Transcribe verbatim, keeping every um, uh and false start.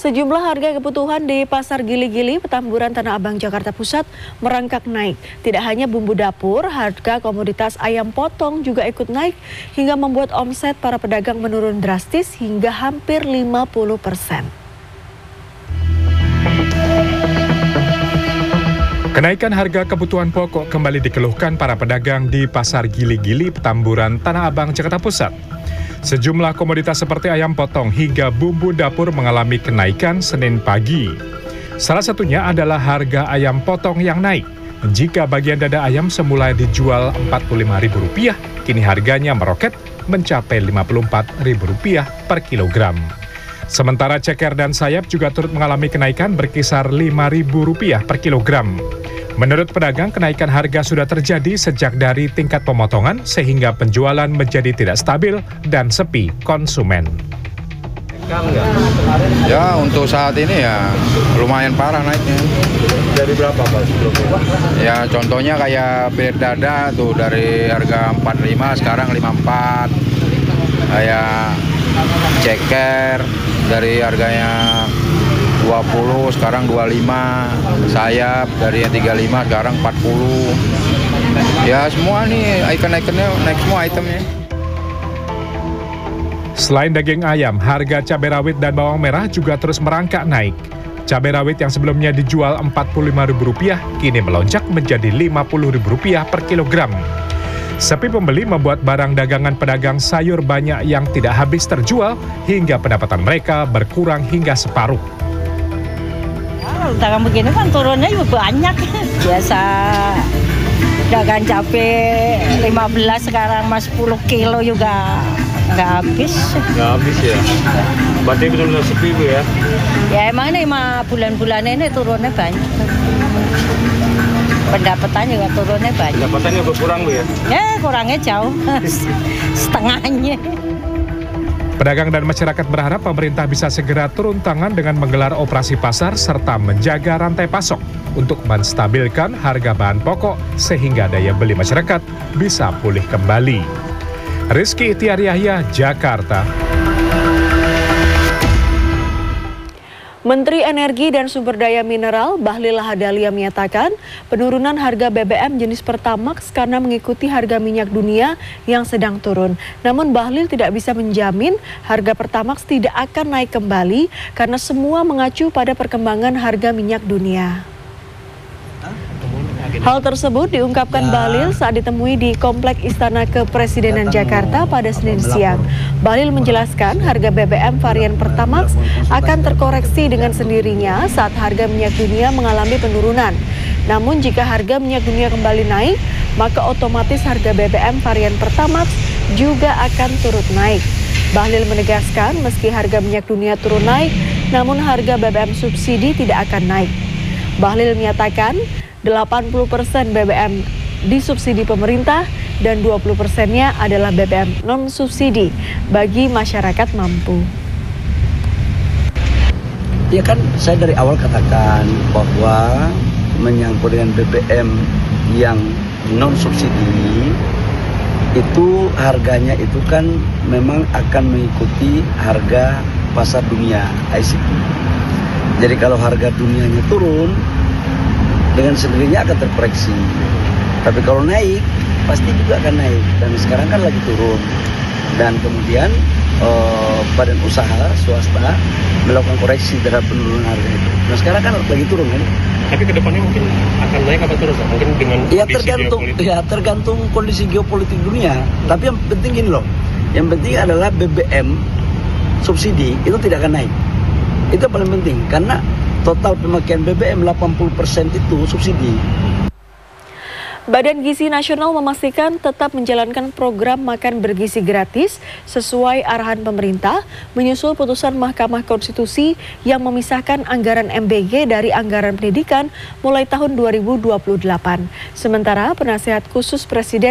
Sejumlah harga kebutuhan di Pasar Gili-Gili, Petamburan, Tanah Abang, Jakarta Pusat merangkak naik. Tidak hanya bumbu dapur, harga komoditas ayam potong juga ikut naik hingga membuat omset para pedagang menurun drastis hingga hampir lima puluh persen. Kenaikan harga kebutuhan pokok kembali dikeluhkan para pedagang di Pasar Gili-Gili, Petamburan, Tanah Abang, Jakarta Pusat. Sejumlah komoditas seperti ayam potong hingga bumbu dapur mengalami kenaikan Senin pagi. Salah satunya adalah harga ayam potong yang naik. Jika bagian dada ayam semula dijual empat puluh lima ribu rupiah, kini harganya meroket mencapai lima puluh empat ribu rupiah per kilogram. Sementara ceker dan sayap juga turut mengalami kenaikan berkisar lima ribu rupiah per kilogram. Menurut pedagang, kenaikan harga sudah terjadi sejak dari tingkat pemotongan sehingga penjualan menjadi tidak stabil dan sepi konsumen. Ya, untuk saat ini ya lumayan parah naiknya. Dari berapa Pak sebelumnya? Ya, contohnya kayak pilet dada tuh dari harga empat puluh lima sekarang lima puluh empat. Kayak ceker dari harganya dua puluh sekarang dua puluh lima, sayap dari yang tiga puluh lima sekarang empat puluh. Ya semua nih ikan-ikannya naik semua itemnya. Selain daging ayam, harga cabai rawit dan bawang merah juga terus merangkak naik. Cabai rawit yang sebelumnya dijual empat puluh lima ribu rupiah kini melonjak menjadi lima puluh ribu rupiah per kilogram. Sepi pembeli membuat barang dagangan pedagang sayur banyak yang tidak habis terjual hingga pendapatan mereka berkurang hingga separuh. Dagang begini kan turunnya juga banyak. Biasa dagang cabai lima belas sekarang mas sepuluh kilo juga nggak habis. Nggak habis ya? Berarti betul-betul sepi Bu ya? Ya emang ini mah bulan-bulan ini turunnya banyak. Pendapatannya juga turunnya banyak. Pendapatannya berkurang Bu ya? Ya kurangnya jauh, setengahnya. Pedagang dan masyarakat berharap pemerintah bisa segera turun tangan dengan menggelar operasi pasar serta menjaga rantai pasok untuk menstabilkan harga bahan pokok sehingga daya beli masyarakat bisa pulih kembali. Rizky Ihtiar Yahya, Jakarta. Menteri Energi dan Sumber Daya Mineral Bahlil Lahadalia menyatakan penurunan harga B B M jenis Pertamax karena mengikuti harga minyak dunia yang sedang turun. Namun Bahlil tidak bisa menjamin harga Pertamax tidak akan naik kembali karena semua mengacu pada perkembangan harga minyak dunia. Hal tersebut diungkapkan Bahlil saat ditemui di Komplek Istana Kepresidenan Jakarta pada Senin siang. Bahlil menjelaskan harga B B M varian Pertamax akan terkoreksi dengan sendirinya saat harga minyak dunia mengalami penurunan. Namun jika harga minyak dunia kembali naik, maka otomatis harga B B M varian Pertamax juga akan turut naik. Bahlil menegaskan meski harga minyak dunia turun naik, namun harga B B M subsidi tidak akan naik. Bahlil menyatakan delapan puluh persen B B M disubsidi pemerintah dan dua puluh persennya adalah B B M non-subsidi bagi masyarakat mampu. Ya kan saya dari awal katakan bahwa menyangkut dengan B B M yang non-subsidi itu harganya itu kan memang akan mengikuti harga pasar dunia I C P. Jadi kalau harga dunianya turun, dengan sendirinya akan terkoreksi. Tapi kalau naik, pasti juga akan naik. Dan sekarang kan lagi turun. Dan kemudian eh, badan usaha swasta melakukan koreksi terhadap penurunan harga itu. Nah sekarang kan lagi turun kan. Tapi kedepannya mungkin akan naik apa turun? Mungkin dengan ya tergantung, ya tergantung kondisi geopolitik dunia. Tapi yang penting gini loh. Yang penting adalah B B M subsidi itu tidak akan naik. Itu paling penting karena total pemakaian B B M delapan puluh persen itu subsidi. Badan Gizi Nasional memastikan tetap menjalankan program makan bergizi gratis sesuai arahan pemerintah menyusul putusan Mahkamah Konstitusi yang memisahkan anggaran M B G dari anggaran pendidikan mulai tahun dua ribu dua puluh delapan. Sementara penasihat khusus Presiden